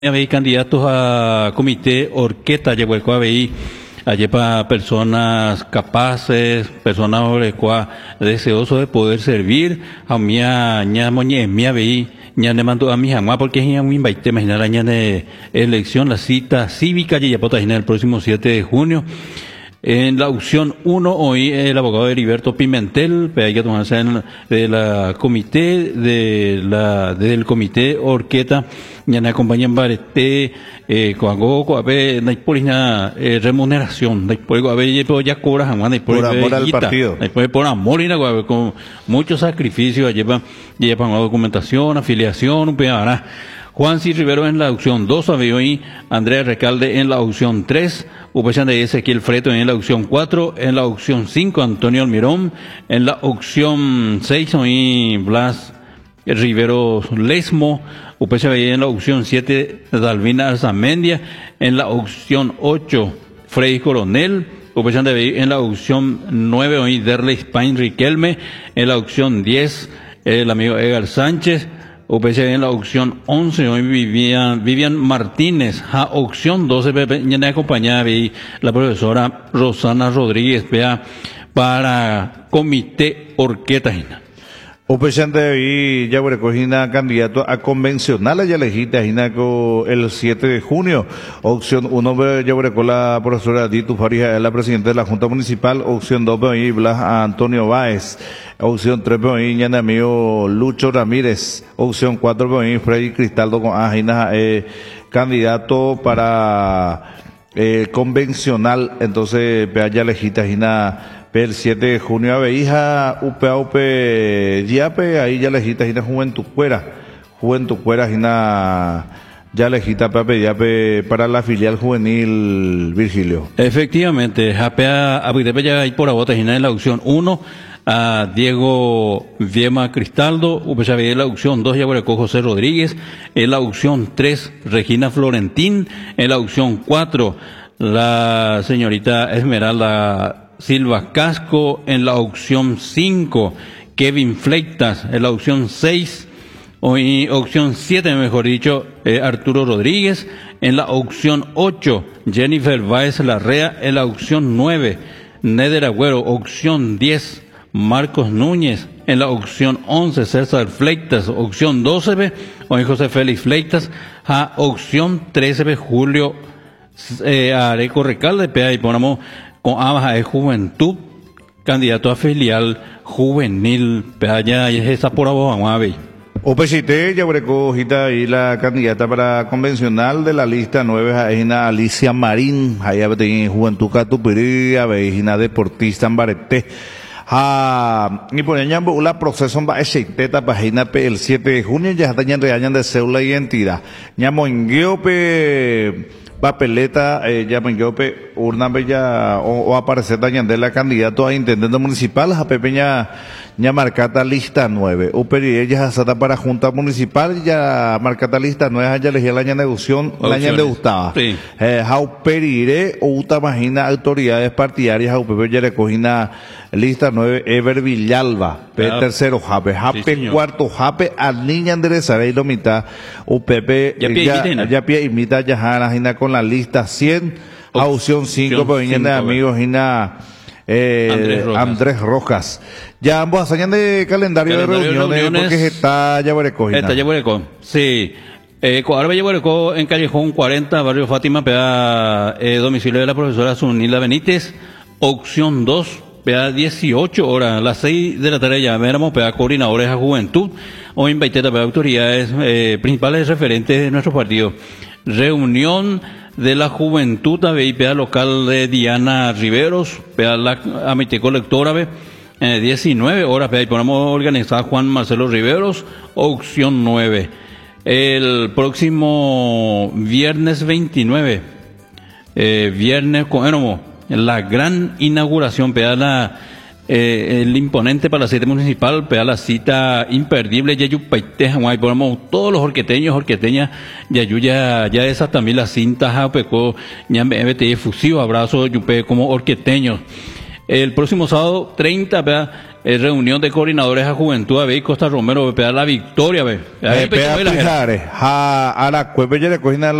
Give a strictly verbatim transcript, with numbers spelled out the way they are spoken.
Habéis candidatos a comité orquesta, llegó el cual allí para personas capaces, personas deseosos de poder servir, a mi ña moñe, mi veí, ña le mando a mi jamás porque es un invite, imaginar año de elección, la cita cívica, ya pota el próximo siete de junio. En la opción uno, hoy el abogado Heriberto Pimentel, hay que tomarse en, de la comité, de la, del comité orqueta, ya me acompañan barete, eh, coago, coabe, no hay por una eh, remuneración, no hay por coabe, ya cobra jamás, no hay por por amor al partido, no hay por, por amor, y coabe, con mucho sacrificio, lleva, lleva una documentación, afiliación, un pedazo. Juan C. Rivero en la opción dos, había hoy Andrea Recalde en la opción tres, Upechan de Ezequiel Freto en la opción cuatro, en la opción cinco Antonio Almirón, en la opción seis hoy Blas Rivero Lesmo, Upechan de en la opción siete Dalvina Arzamendia, en la opción ocho Freddy Coronel, Upechan de en la opción nueve hoy Derley Spain Riquelme, en la opción diez el amigo Edgar Sánchez, U P C en la opción once, hoy Vivian, Vivian Martínez, a opción doce, ya acompañada la profesora Rosana Rodríguez, vea, para comité orqueta. U P C de ya recogida candidato a convencional, ya elegida el siete de junio. Opción uno, ya con la profesora Ditu Farija, la presidenta de la Junta Municipal. Opción dos, Blas Antonio Báez. Opción tres, ñana amigo Lucho Ramírez. Opción cuatro, Freddy Cristaldo con Ajina, eh, candidato para eh, convencional. Entonces, ya elegida el siete de junio a Beija, U P A U P Yape, ahí ya lejita Gina Juventud Cuera, Juventud Cuera Gina ya lejita Pape Yape para la filial juvenil Virgilio. Efectivamente, Japea Abuitepe ya hay por abota Gina en la opción uno, a Diego Viema Cristaldo, U P C en la opción dos, Yaguarecó José Rodríguez, en la opción tres, Regina Florentín, en la opción cuatro, la señorita Esmeralda Silva Casco, en la opción cinco, Kevin Fleitas, en la opción seis, hoy opción siete, mejor dicho, eh, Arturo Rodríguez, en la opción ocho, Jennifer Báez Larrea, en la opción nueve, Neder Agüero, opción diez, Marcos Núñez, en la opción once, César Fleitas, opción doce, hoy José Félix Fleitas, a opción trece, Julio eh, Areco Recalde, P. y ponemos con Abaja de Juventud, candidato a filial juvenil, allá esa por abajo, vamos a ver. O P C T, ya recogida ahí la candidata para convencional de la lista nueve, Aina Alicia Marín, allá de Juventud Catupirí, Avejina Deportista en Bareté. Ah, y por allá la proceso va a teta página el siete de junio, ya está en reañan de cédula identidad. Ñamo en Guiope, papeleta, eh, ya me Guiope, urna bella, o, o aparecer dañandela candidato a intendente municipal, a Pepeña, ya marcata lista nueve. Uperi ella asata para junta municipal, ya marcata lista nueve, ya elegí la año de negoción, la año de gustaba. Sí. Eh, Jauperire, o uta imagina autoridades partidarias, Jaupepe ya recogina lista nueve, Ever Villalba, P ah, tercero, Jape, Jape sí, cuarto, Jape, al niña enderezaré y lo mitad, U P P, ya pie ya, imita, ya pie imita, ya jana, con la lista cien, a opción cinco, pero vienen de amigos, Gina, eh, Andrés Rojas. Andrés Rojas. Ya ambos hazañan de calendario, calendario de reuniones, de reuniones porque está ya Yaguarecó. Está Yaguarecó, sí. Eh, ahora Yaguarecó en Callejón cuarenta, Barrio Fátima, peda, eh, domicilio de la profesora Zunila Benítez, opción dos, peda dieciocho horas, a las seis de la tarde ya veremos, peda coordinadores a juventud, o inviteta peda autoridades eh, principales referentes de nuestro partido. Reunión de la juventud a B I P A local de Diana Riveros, peda la amité colectora, eh, diecinueve horas, peda y ponemos organizar Juan Marcelo Riveros, opción nueve. El próximo viernes veintinueve, eh, viernes con la gran inauguración, peda la Eh, el imponente palacete municipal, peda la cita imperdible, Yayupaite, Hawaii, ponemos todos los orqueteños, orqueteñas, Yayuya, ya esas también las cintas, Japecó, Ñambe, M T, efusivo abrazo, Yupe, como orqueteños. El próximo sábado treinta, peda, eh, reunión de coordinadores a juventud a ver Costa Romero, ve, la victoria, ve. Ahí, Eh, pe, pea ve la gente. Pijares, a a la cueva ya le cogina